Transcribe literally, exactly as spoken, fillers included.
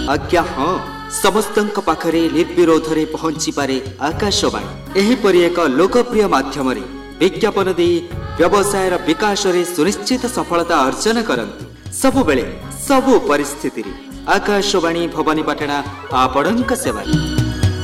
आज्ञा हाँ समस्तंक पाखरे निर्विरोध रे पहुंची पारे आकाशवाणी एहीपरि एक लोकप्रिय माध्यम रे विज्ञापन दे व्यवसायर विकास रे सुनिश्चित सफलता अर्जन करंतु सबु बेले सबु परिस्थिति रे आकाशवाणी भवानीपाटना आपणक सेवा।